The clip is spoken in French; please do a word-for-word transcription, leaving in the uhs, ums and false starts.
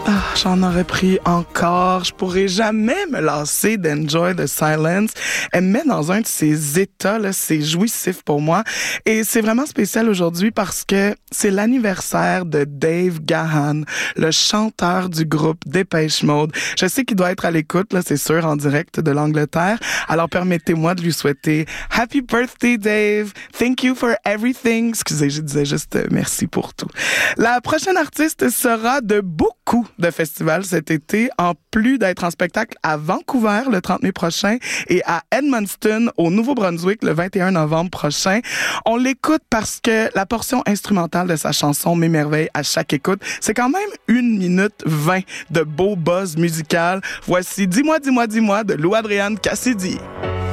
Ah, j'en aurais pris encore. Je pourrais jamais me lasser d'Enjoy the Silence. Elle me met dans un de ces états, là, c'est jouissif pour moi. Et c'est vraiment spécial aujourd'hui parce que c'est l'anniversaire de Dave Gahan, le chanteur du groupe Depeche Mode. Je sais qu'il doit être à l'écoute, là, c'est sûr, en direct de l'Angleterre. Alors permettez-moi de lui souhaiter Happy birthday, Dave. Thank you for everything. Excusez, je disais juste euh, merci pour tout. La prochaine artiste sera de beaucoup de festivals cet été, en plus d'être en spectacle à Vancouver le trente mai prochain et à Edmundston au Nouveau-Brunswick le vingt et un novembre prochain. On l'écoute parce que la portion instrumentale de sa chanson m'émerveille à chaque écoute. C'est quand même une minute vingt de beau buzz musical. Voici Dis-moi, dis-moi, dis-moi de Lou Adrian Cassidy.